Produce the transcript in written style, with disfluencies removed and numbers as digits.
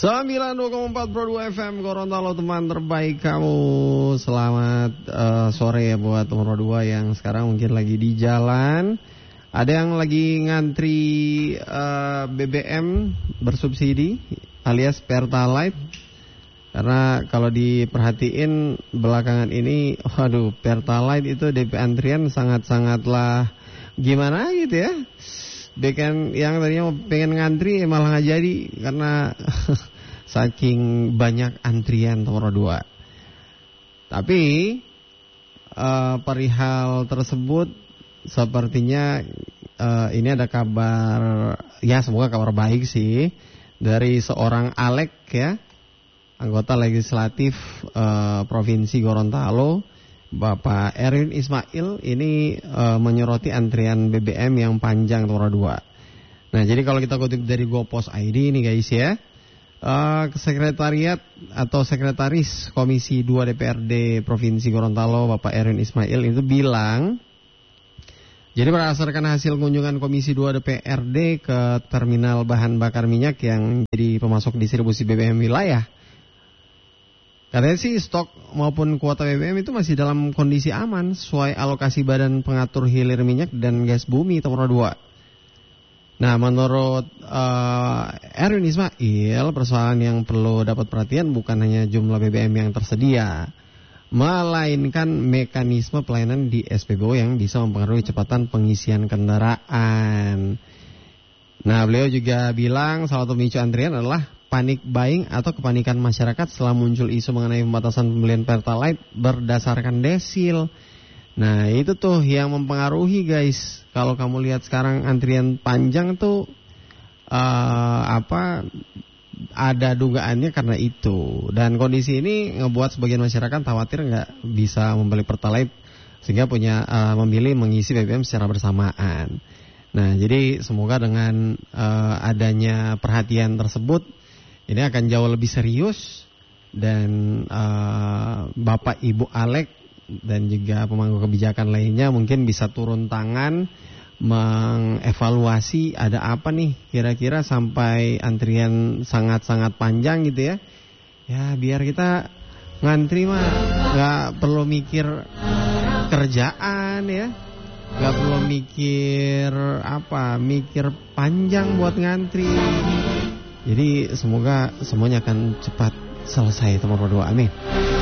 92,4 Pro 2 FM Gorontalo, teman terbaik kamu. Selamat sore ya buat nomor 2 yang sekarang mungkin lagi di jalan. Ada yang lagi ngantri BBM bersubsidi alias Pertalite. Karena kalau diperhatiin belakangan ini, waduh, Pertalite itu DP antrian sangat-sangatlah gimana gitu ya. Bahkan yang tadinya pengen ngantri malah nggak jadi karena saking banyak antrian nomor 2. Tapi perihal tersebut sepertinya ini ada kabar, ya semoga kabar baik sih, dari seorang Alek ya, anggota legislatif Provinsi Gorontalo, Bapak Erwin Ismail ini menyoroti antrian BBM yang panjang nomor 2. Nah, jadi kalau kita kutip dari GoPos ID ini guys ya, Sekretariat atau Sekretaris Komisi 2 DPRD Provinsi Gorontalo Bapak Erwin Ismail itu bilang, jadi berdasarkan hasil kunjungan Komisi 2 DPRD ke terminal bahan bakar minyak yang jadi pemasok distribusi BBM wilayah, katanya sih stok maupun kuota BBM itu masih dalam kondisi aman sesuai alokasi Badan Pengatur Hilir Minyak dan Gas Bumi nomor 2. Nah, menurut Erwin Ismail, persoalan yang perlu dapat perhatian bukan hanya jumlah BBM yang tersedia, melainkan mekanisme pelayanan di SPBU yang bisa mempengaruhi kecepatan pengisian kendaraan. Nah, beliau juga bilang salah satu pemicu antrian adalah panic buying atau kepanikan masyarakat setelah muncul isu mengenai pembatasan pembelian Pertalite berdasarkan desil. Nah, itu tuh yang mempengaruhi guys. Kalau kamu lihat sekarang antrian panjang tuh ada dugaannya karena itu. Dan kondisi ini ngebuat sebagian masyarakat khawatir nggak bisa membeli Pertalite sehingga memilih mengisi BBM secara bersamaan. Nah, jadi semoga dengan adanya perhatian tersebut ini akan jauh lebih serius dan Bapak Ibu Alek dan juga pemangku kebijakan lainnya mungkin bisa turun tangan mengevaluasi ada apa nih kira-kira sampai antrian sangat-sangat panjang gitu ya. Ya biar kita ngantri mah nggak perlu mikir kerjaan ya, nggak perlu mikir panjang buat ngantri. Jadi semoga semuanya akan cepat selesai nomor 2, amin.